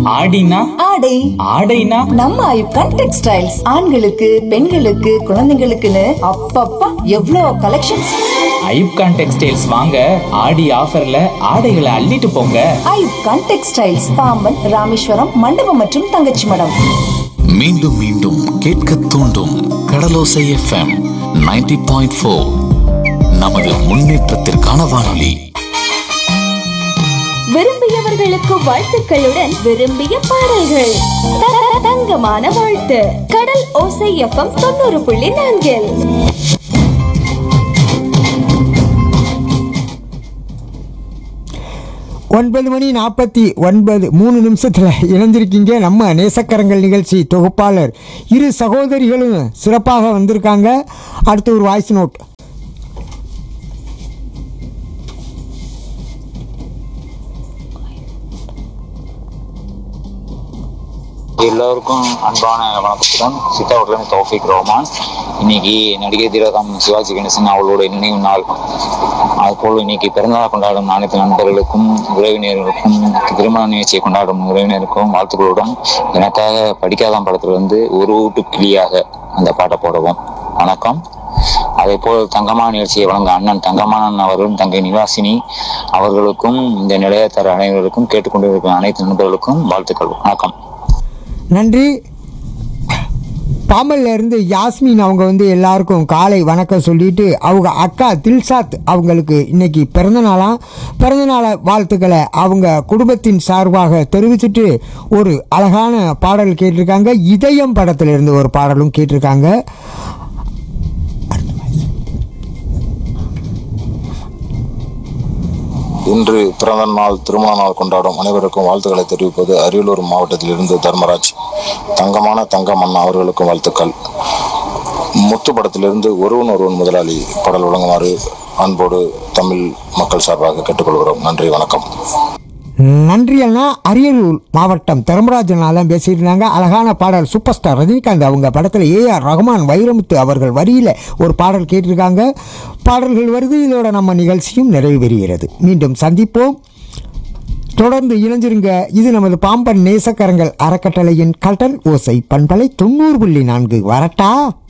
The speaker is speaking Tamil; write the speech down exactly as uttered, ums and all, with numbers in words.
ஆடினா ஆடை ஆடைனா நம்ம ஐப்கான் டெக்ஸ்டைல்ஸ் ஆண்களுக்கு பெண்களுக்கு குழந்தைங்களுக்குன்னு அப்பப்பா எவ்வளோ கலெக்ஷன்ஸ். ஐப்கான் டெக்ஸ்டைல்ஸ் வாங்க ஆடி ஆஃபர்ல ஆடைகளை அள்ளிட்டு போங்க. ஐப்கான் டெக்ஸ்டைல்ஸ் பாம்பன், ராமேஸ்வரம், மண்டபம் மற்றும் தங்கச்சி மடம். மீண்டும் மீண்டும் கேட்க தூண்டும் கடலோசை எஃப்எம் நைன்டி பாயிண்ட் ஃபோர். நமது முன்னேற்றத்திற்கான வானொலி. விரும்பியவர்களுக்கு வாழ்த்துக்களுடன் விரும்பிய பாடல்கள். த- தங்கமான வாழ்த்து. கடல் ஓசை எஃப்எம் தொண்ணூறு புள்ளி நான்கில். ஒன்பது மணி நாற்பத்தி ஒன்பது மூணு நிமிஷத்தில் இணைஞ்சிருக்கீங்க. நம்ம நேசக்கரங்கள் நிகழ்ச்சி தொகுப்பாளர் இரு சகோதரிகளும் சிறப்பாக வந்திருக்காங்க. அடுத்து ஒரு வாய்ஸ் நோட். எல்லோருக்கும் அன்பான வணக்கத்துடன் சித்தாவுடன் தௌஃபிக் ரஹ்மான். இன்னைக்கு நடிகர் திலகம் சிவாஜி கணேசன் அவளோட நினைவு நாள். அதுபோல் இன்னைக்கு பிறந்தநாள் கொண்டாடும் அனைத்து நண்பர்களுக்கும் உறவினர்களுக்கும் திருமண நிகழ்ச்சியை கொண்டாடும் உறவினருக்கும் வாழ்த்துக்களுடன் எனக்காக படிக்காத படத்துல இருந்து ஒரு வீட்டு கிளியாக அந்த பாட்டை போடுவோம். வணக்கம். அதே போல் தங்கமான நிகழ்ச்சியை வழங்க அண்ணன் தங்கமானன் அவர்களும் தங்கை நிவாசினி அவர்களுக்கும் இந்த நிலையத்தர அனைவர்களுக்கும் கேட்டுக்கொண்டிருக்கும் அனைத்து நண்பர்களுக்கும் வாழ்த்துக்கள். வணக்கம். நன்றி. பாமல்ல இருந்து யாஸ்மின் அவங்க வந்து எல்லாருக்கும் காலை வணக்கம் சொல்லிட்டு அவங்க அக்கா தில்சாத் அவங்களுக்கு இன்னைக்கு பிறந்த நாளாம். பிறந்த நாள வாழ்த்துக்களை அவங்க குடும்பத்தின் சார்பாக தெரிவிச்சுட்டு ஒரு அழகான பாடல் கேட்டிருக்காங்க. இதயம் படத்துல இருந்து ஒரு பாடலும் கேட்டிருக்காங்க. இன்று பிறந்த நாள் திருமண நாள் கொண்டாடும் அனைவருக்கும் வாழ்த்துக்களை தெரிவிப்பது அரியலூர் மாவட்டத்திலிருந்து தர்மராஜ். தங்கமான தங்கம் அண்ணா அவர்களுக்கும் வாழ்த்துக்கள். முத்து படத்திலிருந்து ஒருவன் ஒருவன் முதலாளி பாடல் வழங்குமாறு அன்போடு தமிழ் மக்கள் சார்பாக கேட்டுக்கொள்கிறோம். நன்றி, வணக்கம். நன்றி அண்ணா. அரியலூர் மாவட்டம் தர்மராஜனாலாம் பேசியிருந்தாங்க. அழகான பாடல். சூப்பர் ஸ்டார் ரஜினிகாந்த் அவங்க படத்தில் ஏ ஆர் ரஹ்மான் வைரமுத்து அவர்கள் வரியில் ஒரு பாடல் கேட்டிருக்காங்க. பாடல்கள் வருது. இதோட நம்ம நிகழ்ச்சியும் நிறைவு பெறுகிறது. மீண்டும் சந்திப்போம். தொடர்ந்து இணைஞ்சிருங்க. இது நமது பாம்பன் நேசக்கரங்கள் அறக்கட்டளையின் கடல் ஓசை பண்பலை தொண்ணூறு புள்ளி நான்கு. வரட்டா.